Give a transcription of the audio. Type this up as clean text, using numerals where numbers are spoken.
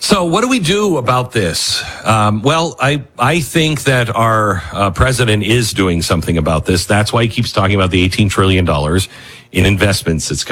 So what do we do about this? Well, I think that our president is doing something about this. That's why he keeps talking about the $18 trillion in investments that's